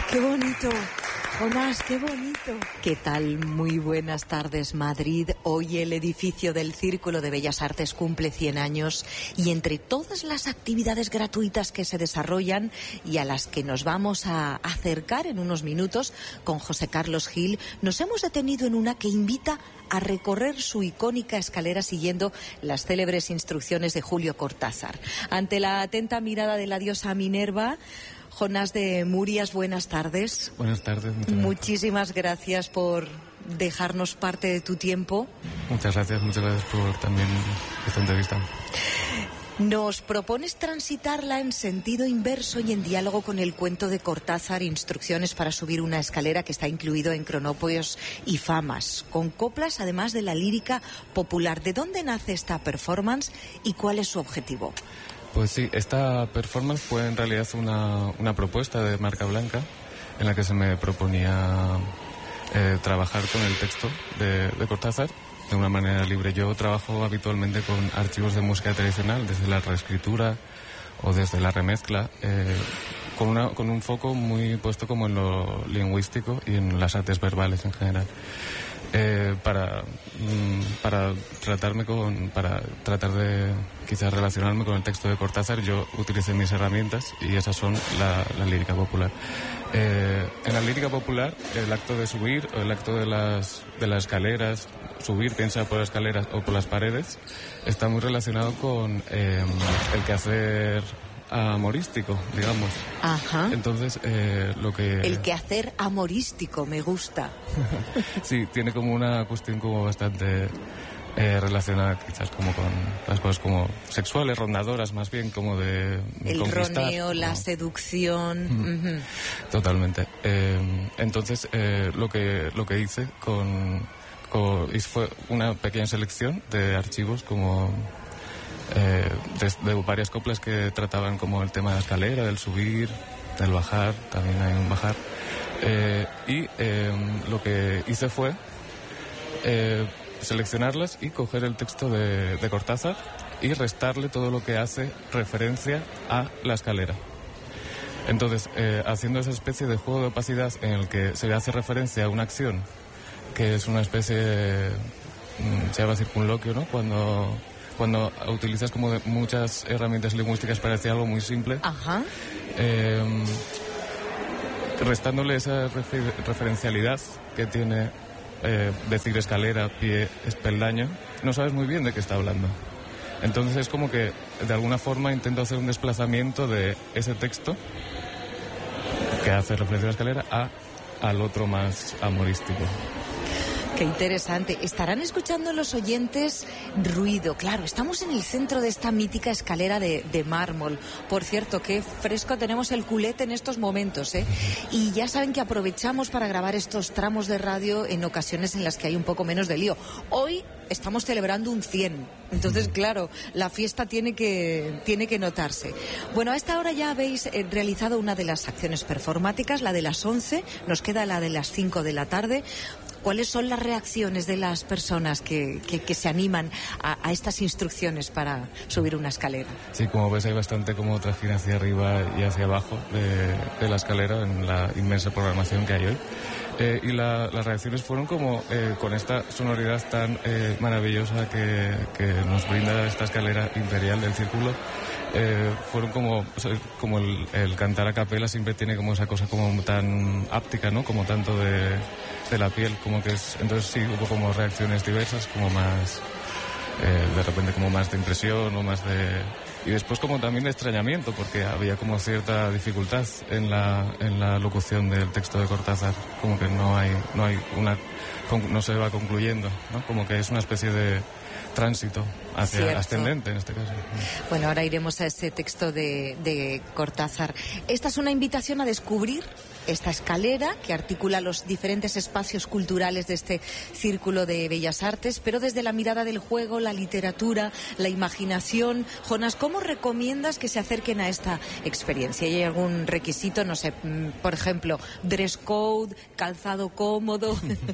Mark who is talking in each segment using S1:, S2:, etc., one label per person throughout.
S1: ¡Qué bonito! Jonás, qué bonito. ¿Qué tal? Muy buenas tardes, Madrid. Hoy el edificio del Círculo de Bellas Artes cumple 100 años y entre todas las actividades gratuitas que se desarrollan y a las que nos vamos a acercar en unos minutos con José Carlos Gil, nos hemos detenido en una que invita a recorrer su icónica escalera siguiendo las célebres instrucciones de Julio Cortázar. Ante la atenta mirada de la diosa Minerva, Jonás de Murias, buenas tardes.
S2: Buenas tardes.
S1: Muchísimas gracias por dejarnos parte de tu tiempo.
S2: Muchas gracias por también esta entrevista.
S1: Nos propones transitarla en sentido inverso y en diálogo con el cuento de Cortázar, Instrucciones para subir una escalera, que está incluido en Cronópolis y Famas, con coplas además de la lírica popular. ¿De dónde nace esta performance y cuál es su objetivo?
S2: Pues sí, esta performance fue en realidad una propuesta de marca blanca en la que se me proponía trabajar con el texto de Cortázar de una manera libre. Yo trabajo habitualmente con archivos de música tradicional, desde la reescritura o desde la remezcla, con un foco muy puesto como en lo lingüístico y en las artes verbales en general. Para tratar de quizás relacionarme con el texto de Cortázar, yo utilicé mis herramientas y esas son la lírica popular. En la lírica popular, el acto de subir o el acto de las escaleras, subir, piensa por las escaleras o por las paredes, está muy relacionado con el quehacer amorístico, digamos.
S1: Ajá.
S2: Entonces, el
S1: quehacer amorístico, me gusta.
S2: Sí, tiene como una cuestión como bastante relacionada quizás como con las cosas como sexuales, rondadoras, más bien como de
S1: el
S2: conquistar,
S1: roneo, la seducción.
S2: Totalmente. Entonces, lo que hice fue una pequeña selección de archivos como de varias coplas que trataban como el tema de la escalera, del subir, del bajar, también hay un bajar, y lo que hice fue seleccionarlas y coger el texto de Cortázar y restarle todo lo que hace referencia a la escalera. Entonces, haciendo esa especie de juego de opacidad en el que se hace referencia a una acción que es una especie se llama circunloquio, ¿no? Cuando utilizas como muchas herramientas lingüísticas para decir algo muy simple.
S1: Ajá.
S2: Restándole esa referencialidad que tiene decir escalera, pie, peldaño, no sabes muy bien de qué está hablando. Entonces es como que de alguna forma intento hacer un desplazamiento de ese texto que hace referencia a la escalera al otro más amorístico.
S1: Qué interesante. Estarán escuchando los oyentes ruido. Claro, estamos en el centro de esta mítica escalera de mármol. Por cierto, qué fresco tenemos el culete en estos momentos, ¿eh? Y ya saben que aprovechamos para grabar estos tramos de radio en ocasiones en las que hay un poco menos de lío. Hoy estamos celebrando un 100. Entonces, claro, la fiesta tiene que notarse. Bueno, a esta hora ya habéis realizado una de las acciones performáticas, la de las 11. Nos queda la de las 5 de la tarde. ¿Cuáles son las reacciones de las personas que se animan a estas instrucciones para subir una escalera?
S2: Sí, como ves hay bastante como trajín hacia arriba y hacia abajo de la escalera en la inmensa programación que hay hoy. Y las reacciones fueron como con esta sonoridad tan maravillosa que nos brinda esta escalera imperial del Círculo. Fueron como el cantar a capela siempre tiene como esa cosa como tan áptica, ¿no? Como tanto de la piel, como que es. Entonces sí, hubo como reacciones diversas, como más de repente como más de impresión o más de. Y después como también de extrañamiento, porque había como cierta dificultad en la locución del texto de Cortázar, como que no se va concluyendo, ¿no? Como que es una especie de tránsito hacia ascendente en este caso.
S1: Bueno, ahora iremos a ese texto de Cortázar. Esta es una invitación a descubrir esta escalera que articula los diferentes espacios culturales de este Círculo de Bellas Artes, pero desde la mirada del juego, la literatura, la imaginación. Jonás, ¿cómo recomiendas que se acerquen a esta experiencia? ¿Hay algún requisito? No sé, por ejemplo, dress code, calzado cómodo.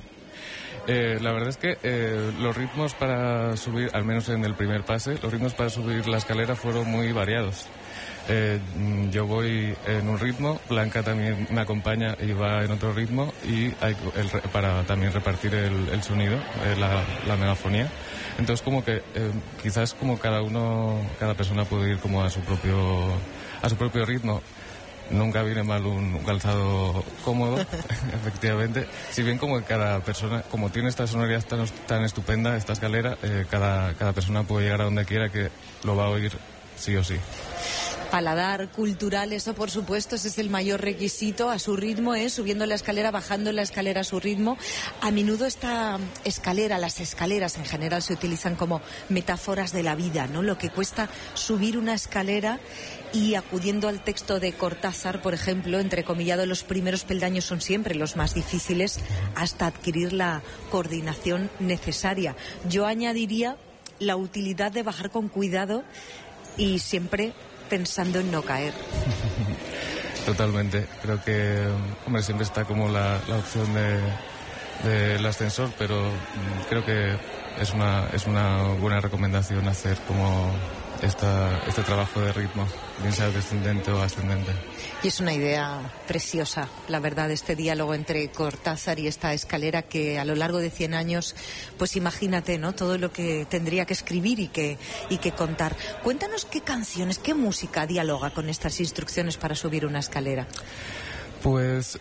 S2: La verdad es que los ritmos para subir, al menos en el primer pase, los ritmos para subir la escalera fueron muy variados. Yo voy en un ritmo, Blanca también me acompaña y va en otro ritmo, y hay para también repartir el sonido, la megafonía. Entonces como que quizás como cada persona puede ir como a su propio ritmo. Nunca viene mal un calzado cómodo, efectivamente. Si bien como que cada persona, como tiene esta sonoridad tan estupenda, esta escalera, cada persona puede llegar a donde quiera, que lo va a oír sí o sí.
S1: Paladar cultural, eso por supuesto, ese es el mayor requisito, a su ritmo, subiendo la escalera, bajando la escalera a su ritmo. A menudo esta escalera, las escaleras en general se utilizan como metáforas de la vida, ¿no? Lo que cuesta subir una escalera, y acudiendo al texto de Cortázar, por ejemplo, entrecomillado, los primeros peldaños son siempre los más difíciles hasta adquirir la coordinación necesaria. Yo añadiría la utilidad de bajar con cuidado y siempre pensando en no caer.
S2: Totalmente. Creo que, hombre, siempre está como la opción del ascensor, pero creo que es una buena recomendación hacer como este trabajo de ritmo, bien sea descendente o ascendente.
S1: Y es una idea preciosa, la verdad, este diálogo entre Cortázar y esta escalera, que a lo largo de 100 años, pues imagínate, ¿no?, todo lo que tendría que escribir y que contar. Cuéntanos qué canciones, qué música dialoga con estas instrucciones para subir una escalera.
S2: Pues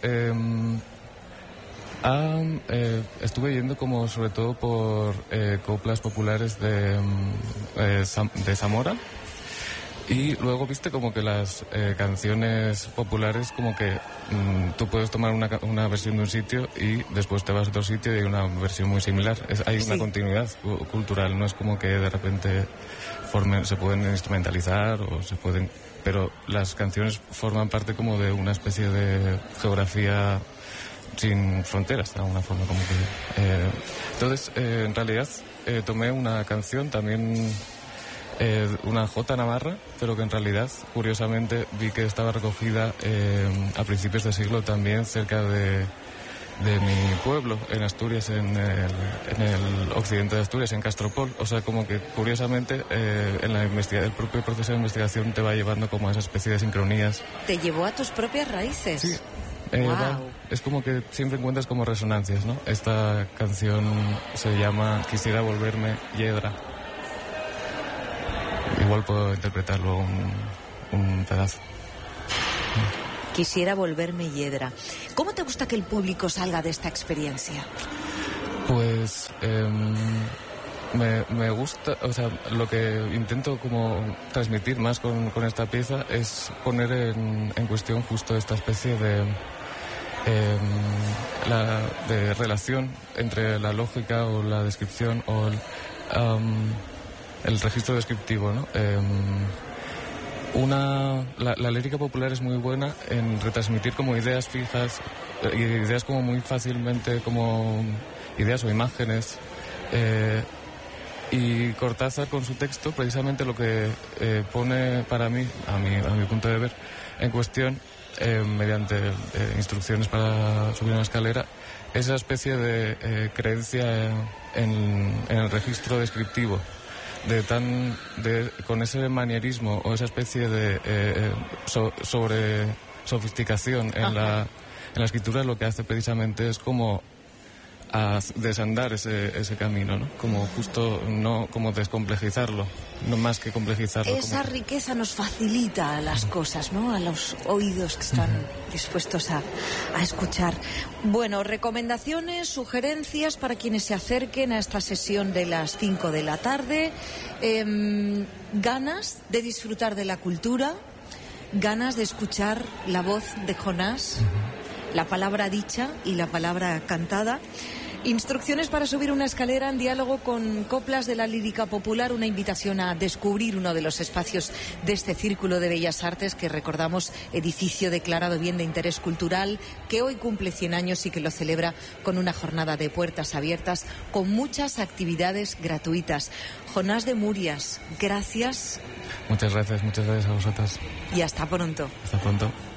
S2: estuve yendo como sobre todo por coplas populares de Zamora. Y luego viste como que las canciones populares, como que tú puedes tomar una versión de un sitio y después te vas a otro sitio y hay una versión muy similar. Hay una continuidad cultural, no es como que de repente se pueden instrumentalizar pero las canciones forman parte como de una especie de geografía sin fronteras, de alguna forma, como que. Entonces, en realidad, tomé una canción también, una jota navarra, pero que en realidad, curiosamente, vi que estaba recogida a principios de siglo también cerca de mi pueblo, en Asturias, en el occidente de Asturias, en Castropol. O sea, como que curiosamente el propio proceso de investigación te va llevando como a esa especie de sincronías.
S1: ¿Te llevó a tus propias raíces?
S2: Sí.
S1: Wow.
S2: Es como que siempre encuentras como resonancias, ¿no? Esta canción se llama Quisiera volverme hiedra. Igual puedo interpretarlo un pedazo.
S1: Quisiera volverme hiedra. ¿Cómo te gusta que el público salga de esta experiencia?
S2: Pues me gusta, o sea, lo que intento como transmitir más con esta pieza es poner en cuestión justo esta especie de relación entre la lógica o la descripción o el registro descriptivo, ¿no? La lírica popular es muy buena en retransmitir como ideas fijas, ideas como muy fácilmente, como ideas o imágenes, y Cortázar con su texto precisamente lo que pone para mí, a mi punto de ver, en cuestión, mediante instrucciones para subir una escalera, esa especie de creencia en el registro descriptivo, con ese manierismo o esa especie de sobre sofisticación en la escritura. Lo que hace precisamente es como a desandar ese camino, ¿no? Como justo, no como descomplejizarlo, no más que complejizarlo.
S1: Esa riqueza nos facilita las cosas, ¿no? A los oídos que están dispuestos a escuchar. Bueno, recomendaciones, sugerencias para quienes se acerquen a esta sesión de las 5 de la tarde. Ganas de disfrutar de la cultura, ganas de escuchar la voz de Jonás, la palabra dicha y la palabra cantada. Instrucciones para subir una escalera en diálogo con coplas de la lírica popular, una invitación a descubrir uno de los espacios de este Círculo de Bellas Artes, que recordamos, edificio declarado bien de interés cultural, que hoy cumple 100 años y que lo celebra con una jornada de puertas abiertas, con muchas actividades gratuitas. Jonás de Murias, gracias.
S2: Muchas gracias a vosotras.
S1: Y hasta pronto.
S2: Hasta pronto.